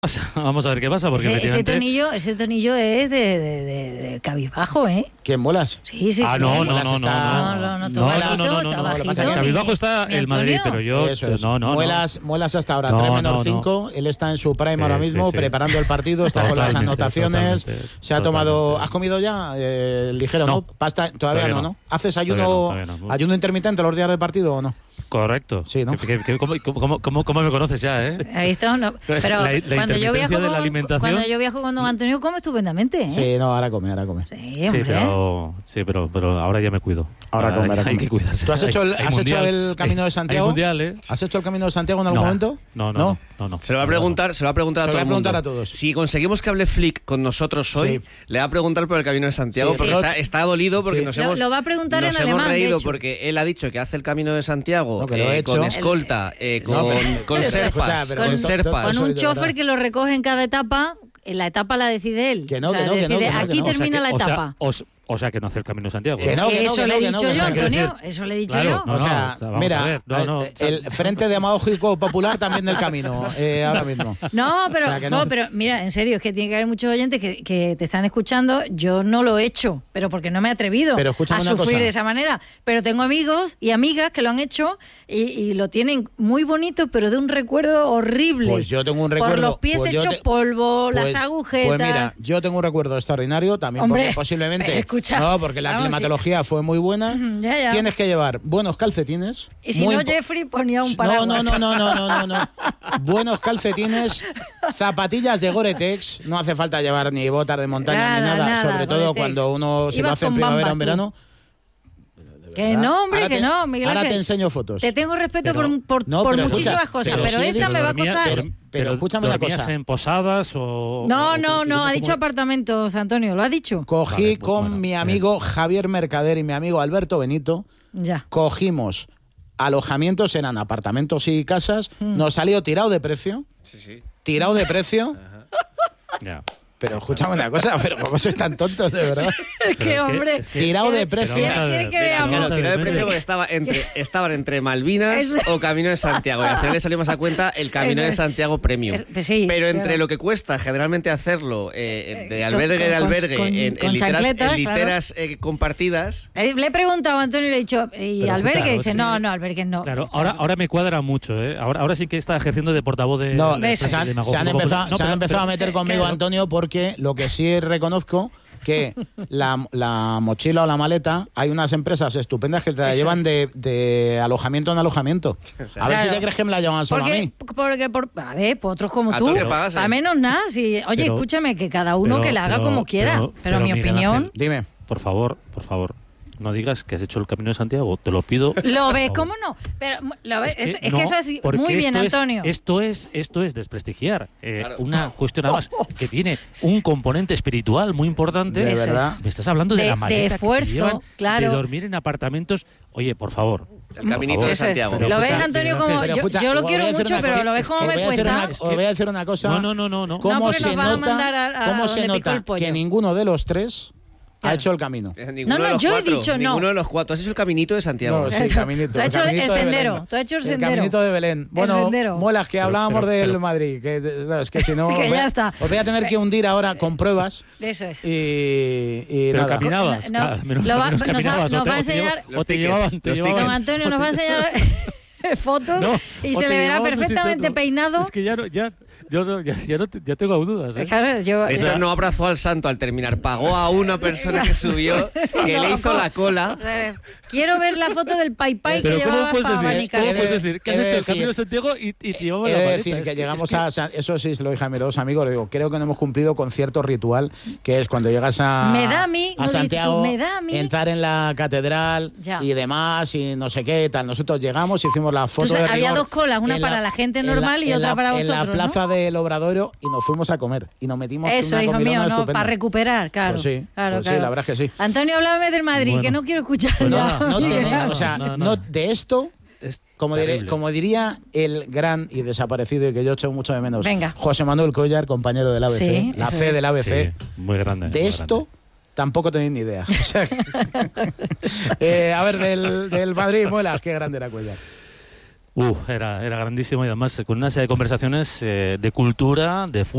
Vamos a ver qué pasa, porque ese tonillo es de cabizbajo, ¿eh? ¿Quién, Muelas? Sí. No. Cabizbajo está el Madrid, pero yo... Muelas hasta ahora, 3-5, él está en su prime ahora mismo, preparando el partido, está con las anotaciones, se ha tomado... ¿Has comido ya? Ligero, ¿no? Pasta, todavía no. ¿Haces ayuno intermitente los días del partido o no? Correcto. Sí, ¿no? ¿Cómo me conoces ya, eh? Ahí está, no. Pero cuando yo viajo con don Antonio come estupendamente, ¿eh? Sí, no, ahora come. Sí, pero ahora ya me cuido. Ahora come. Hay que cuidarse. ¿Tú has hecho el Camino de Santiago? Hay mundial, ¿eh? ¿Has hecho el Camino de Santiago en algún momento? No. Se lo va a preguntar a todos. Si conseguimos que hable Flick con nosotros hoy, le va a preguntar por el Camino de Santiago, porque está dolido porque lo va a preguntar en alemán. Nos hemos reído porque él ha dicho que hace el Camino de Santiago con escolta, con serpas. Con un chofer que lo recoge en cada etapa. En la etapa la decide él. Aquí termina la etapa. O sea, que no hace el Camino de Santiago. Eso le he dicho yo, Antonio. Eso le he dicho yo. Mira, el Frente Demagógico Popular también del Camino, ahora mismo. No, pero mira, en serio, es que tiene que haber muchos oyentes que te están escuchando. Yo no lo he hecho, pero porque no me he atrevido a sufrir de esa manera. Pero tengo amigos y amigas que lo han hecho y lo tienen muy bonito, pero de un recuerdo horrible. Pues yo tengo un recuerdo... Por los pies hechos polvo, las agujetas... Pues mira, yo tengo un recuerdo extraordinario también, porque posiblemente... No, porque la climatología fue muy buena. Ya. Tienes que llevar buenos calcetines. Y si no, Jeffrey ponía un paraguas. No. Buenos calcetines, zapatillas de Gore-Tex. No hace falta llevar ni botas de montaña ni nada. Sobre todo Gore-Tex. Cuando uno se lo hace en primavera o en verano. Que no, hombre, que no, Miguel Ángel. Ahora te enseño fotos. Te tengo respeto por muchísimas cosas, pero esta me va a costar... Pero escúchame una cosa. ¿Dormías en posadas o...? No, ha dicho apartamentos, Antonio, lo ha dicho. Cogí con mi amigo Javier Mercader y mi amigo Alberto Benito. Ya. Cogimos alojamientos, eran apartamentos y casas. Nos salió tirado de precio. Sí. Tirado de precio. Ya. Pero escúchame una cosa, pero ¿cómo sois tan tontos, de verdad? hombre. Tirado de precio. ¿Quieres que veamos? Tirado de precio porque estaban entre Malvinas o Camino de Santiago. Y al final le salimos a cuenta el Camino de Santiago Premium. Pero entre lo que cuesta generalmente hacerlo de albergue en literas compartidas... Le he preguntado a Antonio y le he dicho, ¿y albergue? Dice, no, albergue no. Claro, ahora me cuadra mucho, ¿eh? Ahora sí que está ejerciendo de portavoz de... No, se han empezado a meter conmigo, Antonio, porque lo que sí reconozco que la mochila o la maleta, hay unas empresas estupendas que te la llevan de alojamiento en alojamiento. A ver si te crees que me la llevan solo a mí. A ver, pues otros como tú, a menos nada. Oye, escúchame, que cada uno que la haga como quiera. Pero mi opinión... Ángel, dime. Por favor, no digas que has hecho el Camino de Santiago, te lo pido. ¿Lo ves? ¿Cómo no? Pero que eso es muy bien, Antonio. Esto es desprestigiar una cuestión además que tiene un componente espiritual muy importante. De verdad. Me estás hablando de la maleta de esfuerzo, que te llevan, claro. De dormir en apartamentos. Oye, por favor. El Caminito de Santiago. ¿Lo ves, Antonio? Como yo lo quiero mucho, pero lo ves como me cuesta. Os voy a decir una cosa. No. ¿Cómo se nota que ninguno de los tres ha hecho el camino? Yo he dicho no. Ninguno de los cuatro. Has hecho el Caminito de Santiago. No, sí, caminito. Tú has hecho el sendero. El Caminito de Belén. Bueno, Muelas, que hablábamos del Madrid. Es que si no, ya está. Os voy a tener que hundir ahora con pruebas. Eso es. Y pero nada. caminabas. Nos va a enseñar. Don Antonio nos va a enseñar fotos y se le verá perfectamente peinado. Es que ya tengo dudas. Claro, Eso no abrazó al santo al terminar. Pagó a una persona que subió, que le hizo la cola. Quiero ver la foto del paipai que llevaba para abanicar. ¿Cómo puedes decir que has hecho el Camino de Santiago y te llevamos la maleta? Es decir, que llegamos a... Eso sí, se lo dije a mis dos amigos. Le digo, creo que no hemos cumplido con cierto ritual, que es cuando llegas a Santiago, entrar en la catedral y demás, y no sé qué, tal. Nosotros llegamos, hicimos la foto de rigor. Había dos colas, una para la gente normal y otra para vosotros, en la plaza del Obradoiro, y nos fuimos a comer. Y nos metimos una hijo mío, ¿no? Para recuperar, claro. Pues sí, claro. la verdad es que sí. Antonio, háblame del Madrid, que no quiero escuchar No, de esto, como diría el gran y desaparecido, y que yo echo mucho de menos, José Manuel Collar, compañero del ABC, la C del ABC. Sí, muy grande. De esto tampoco tenéis ni idea. O sea, a ver, del Madrid, Muelas, qué grande era Cuellar. Era grandísimo, y además con una serie de conversaciones de cultura, de fútbol.